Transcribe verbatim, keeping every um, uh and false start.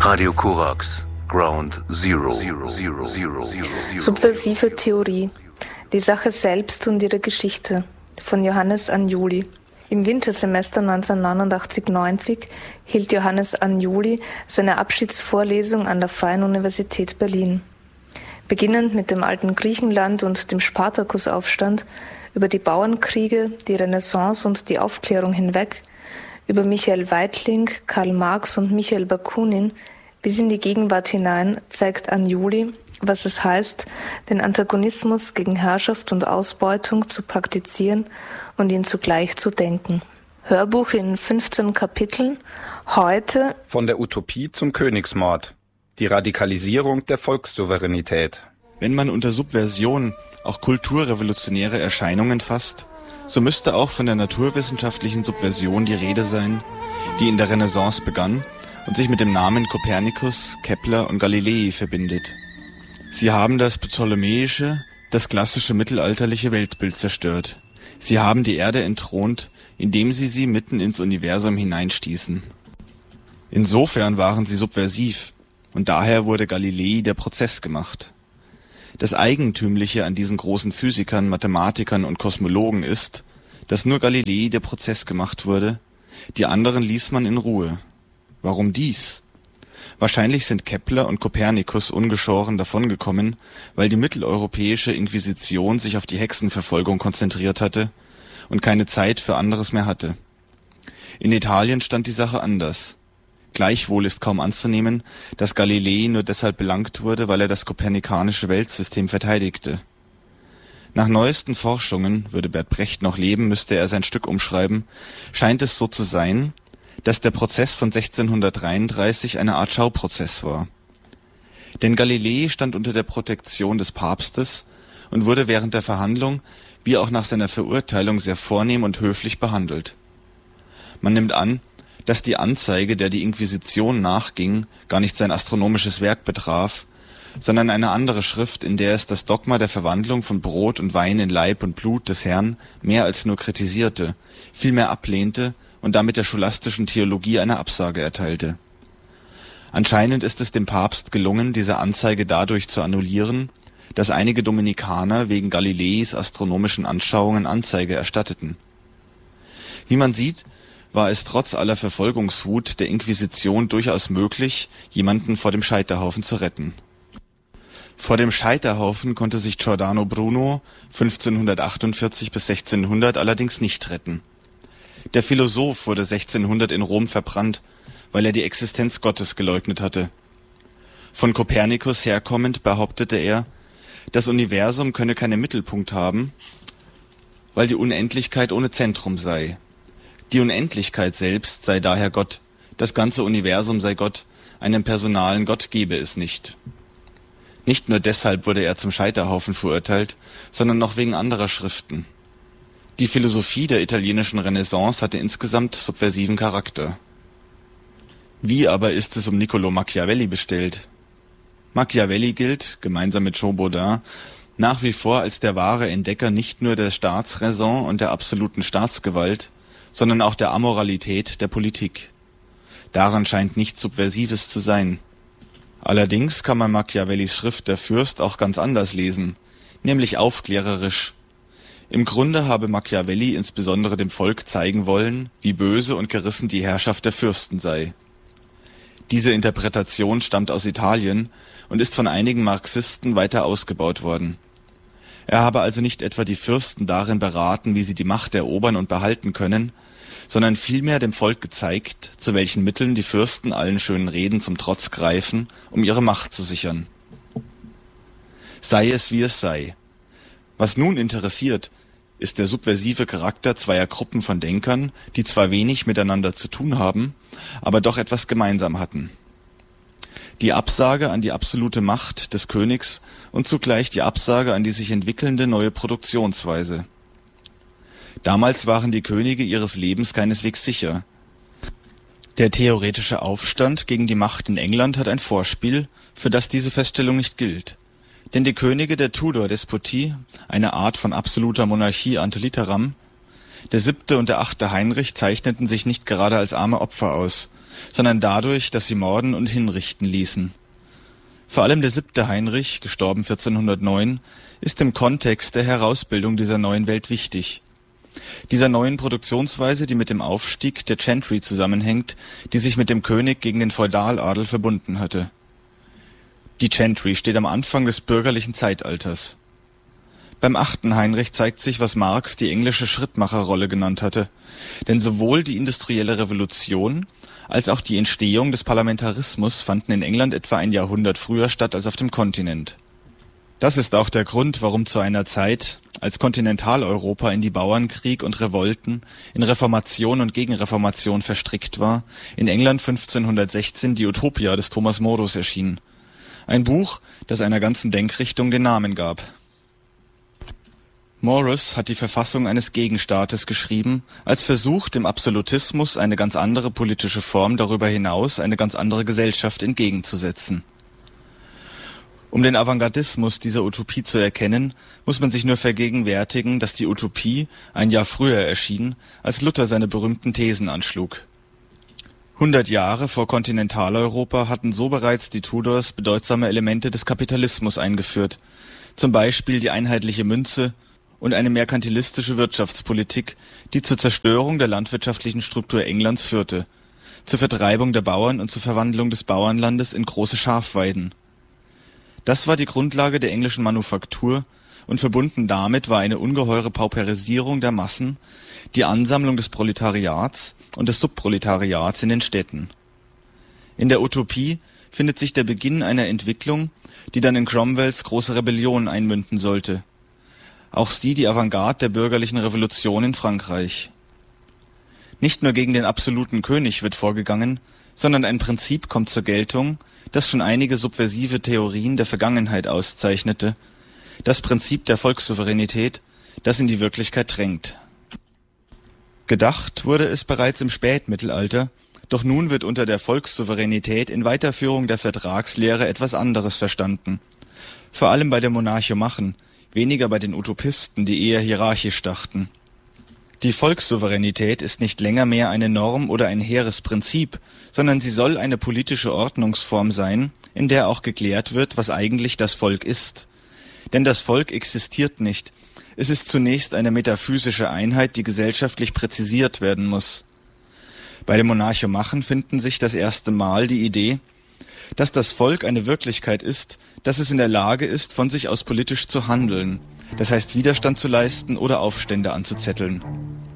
Radio Korax, Ground Zero. Zero, Zero, Zero, Zero. Subversive Theorie. Die Sache selbst und ihre Geschichte von Johannes Anjuli. Im Wintersemester neunzehnhundertneunundachtzig neunzig hielt Johannes Anjuli seine Abschiedsvorlesung an der Freien Universität Berlin. Beginnend mit dem alten Griechenland und dem Spartakusaufstand, über die Bauernkriege, die Renaissance und die Aufklärung hinweg, über Michael Weitling, Karl Marx und Michael Bakunin bis in die Gegenwart hinein zeigt Anjuli, was es heißt, den Antagonismus gegen Herrschaft und Ausbeutung zu praktizieren und ihn zugleich zu denken. Hörbuch in fünfzehn Kapiteln, heute von der Utopie zum Königsmord, die Radikalisierung der Volkssouveränität. Wenn man unter Subversion auch kulturrevolutionäre Erscheinungen fasst, so müsste auch von der naturwissenschaftlichen Subversion die Rede sein, die in der Renaissance begann und sich mit dem Namen Kopernikus, Kepler und Galilei verbindet. Sie haben das ptolemäische, das klassische mittelalterliche Weltbild zerstört. Sie haben die Erde entthront, indem sie sie mitten ins Universum hineinstießen. Insofern waren sie subversiv, und daher wurde Galilei der Prozess gemacht. Das Eigentümliche an diesen großen Physikern, Mathematikern und Kosmologen ist, dass nur Galilei der Prozess gemacht wurde, die anderen ließ man in Ruhe. Warum dies? Wahrscheinlich sind Kepler und Kopernikus ungeschoren davongekommen, weil die mitteleuropäische Inquisition sich auf die Hexenverfolgung konzentriert hatte und keine Zeit für anderes mehr hatte. In Italien stand die Sache anders. Gleichwohl ist kaum anzunehmen, dass Galilei nur deshalb belangt wurde, weil er das kopernikanische Weltsystem verteidigte. Nach neuesten Forschungen, würde Bert Brecht noch leben, müsste er sein Stück umschreiben, scheint es so zu sein, dass der Prozess von sechzehnhundertdreiunddreißig eine Art Schauprozess war. Denn Galilei stand unter der Protektion des Papstes und wurde während der Verhandlung wie auch nach seiner Verurteilung sehr vornehm und höflich behandelt. Man nimmt an, dass die Anzeige, der die Inquisition nachging, gar nicht sein astronomisches Werk betraf, sondern eine andere Schrift, in der es das Dogma der Verwandlung von Brot und Wein in Leib und Blut des Herrn mehr als nur kritisierte, vielmehr ablehnte und damit der scholastischen Theologie eine Absage erteilte. Anscheinend ist es dem Papst gelungen, diese Anzeige dadurch zu annullieren, dass einige Dominikaner wegen Galileis astronomischen Anschauungen Anzeige erstatteten. Wie man sieht, war es trotz aller Verfolgungswut der Inquisition durchaus möglich, jemanden vor dem Scheiterhaufen zu retten. Vor dem Scheiterhaufen konnte sich Giordano Bruno fünfzehnhundertachtundvierzig bis sechzehnhundert allerdings nicht retten. Der Philosoph wurde sechzehnhundert in Rom verbrannt, weil er die Existenz Gottes geleugnet hatte. Von Kopernikus herkommend behauptete er, das Universum könne keinen Mittelpunkt haben, weil die Unendlichkeit ohne Zentrum sei. Die Unendlichkeit selbst sei daher Gott, das ganze Universum sei Gott, einen personalen Gott gebe es nicht. Nicht nur deshalb wurde er zum Scheiterhaufen verurteilt, sondern noch wegen anderer Schriften. Die Philosophie der italienischen Renaissance hatte insgesamt subversiven Charakter. Wie aber ist es um Niccolò Machiavelli bestellt? Machiavelli gilt, gemeinsam mit Jean Baudin, nach wie vor als der wahre Entdecker nicht nur der Staatsräson und der absoluten Staatsgewalt, sondern auch der Amoralität der Politik. Daran scheint nichts Subversives zu sein. Allerdings kann man Machiavellis Schrift Der Fürst auch ganz anders lesen, nämlich aufklärerisch. Im Grunde habe Machiavelli insbesondere dem Volk zeigen wollen, wie böse und gerissen die Herrschaft der Fürsten sei. Diese Interpretation stammt aus Italien und ist von einigen Marxisten weiter ausgebaut worden. Er habe also nicht etwa die Fürsten darin beraten, wie sie die Macht erobern und behalten können, sondern vielmehr dem Volk gezeigt, zu welchen Mitteln die Fürsten allen schönen Reden zum Trotz greifen, um ihre Macht zu sichern. Sei es wie es sei. Was nun interessiert, ist der subversive Charakter zweier Gruppen von Denkern, die zwar wenig miteinander zu tun haben, aber doch etwas gemeinsam hatten. Die Absage an die absolute Macht des Königs und zugleich die Absage an die sich entwickelnde neue Produktionsweise. Damals waren die Könige ihres Lebens keineswegs sicher. Der theoretische Aufstand gegen die Macht in England hat ein Vorspiel, für das diese Feststellung nicht gilt. Denn die Könige der Tudor-Despotie, eine Art von absoluter Monarchie ante litteram, der siebte und der achte Heinrich zeichneten sich nicht gerade als arme Opfer aus, sondern dadurch, dass sie morden und hinrichten ließen. Vor allem der siebte Heinrich, gestorben vierzehnhundertneun, ist im Kontext der Herausbildung dieser neuen Welt wichtig. Dieser neuen Produktionsweise, die mit dem Aufstieg der Gentry zusammenhängt, die sich mit dem König gegen den Feudaladel verbunden hatte. Die Gentry steht am Anfang des bürgerlichen Zeitalters. Beim achten Heinrich zeigt sich, was Marx die englische Schrittmacherrolle genannt hatte. Denn sowohl die industrielle Revolution als auch die Entstehung des Parlamentarismus fanden in England etwa ein Jahrhundert früher statt als auf dem Kontinent. Das ist auch der Grund, warum zu einer Zeit, als Kontinentaleuropa in die Bauernkrieg und Revolten, in Reformation und Gegenreformation verstrickt war, in England fünfzehnhundertsechzehn die Utopia des Thomas Morus erschien. Ein Buch, das einer ganzen Denkrichtung den Namen gab. Morus hat die Verfassung eines Gegenstaates geschrieben, als Versuch, dem Absolutismus eine ganz andere politische Form, darüber hinaus eine ganz andere Gesellschaft entgegenzusetzen. Um den Avantgardismus dieser Utopie zu erkennen, muss man sich nur vergegenwärtigen, dass die Utopie ein Jahr früher erschien, als Luther seine berühmten Thesen anschlug. Hundert Jahre vor Kontinentaleuropa hatten so bereits die Tudors bedeutsame Elemente des Kapitalismus eingeführt, zum Beispiel die einheitliche Münze und eine merkantilistische Wirtschaftspolitik, die zur Zerstörung der landwirtschaftlichen Struktur Englands führte, zur Vertreibung der Bauern und zur Verwandlung des Bauernlandes in große Schafweiden. Das war die Grundlage der englischen Manufaktur, und verbunden damit war eine ungeheure Pauperisierung der Massen, die Ansammlung des Proletariats und des Subproletariats in den Städten. In der Utopie findet sich der Beginn einer Entwicklung, die dann in Cromwells große Rebellion einmünden sollte. Auch sie die Avantgarde der bürgerlichen Revolution in Frankreich. Nicht nur gegen den absoluten König wird vorgegangen, sondern ein Prinzip kommt zur Geltung, das schon einige subversive Theorien der Vergangenheit auszeichnete, das Prinzip der Volkssouveränität, das in die Wirklichkeit drängt. Gedacht wurde es bereits im Spätmittelalter, doch nun wird unter der Volkssouveränität in Weiterführung der Vertragslehre etwas anderes verstanden. Vor allem bei den Monarchomachen, weniger bei den Utopisten, die eher hierarchisch dachten. Die Volkssouveränität ist nicht länger mehr eine Norm oder ein hehres Prinzip, sondern sie soll eine politische Ordnungsform sein, in der auch geklärt wird, was eigentlich das Volk ist. Denn das Volk existiert nicht. Es ist zunächst eine metaphysische Einheit, die gesellschaftlich präzisiert werden muss. Bei den Monarchomachen finden sich das erste Mal die Idee, dass das Volk eine Wirklichkeit ist, dass es in der Lage ist, von sich aus politisch zu handeln, das heißt Widerstand zu leisten oder Aufstände anzuzetteln.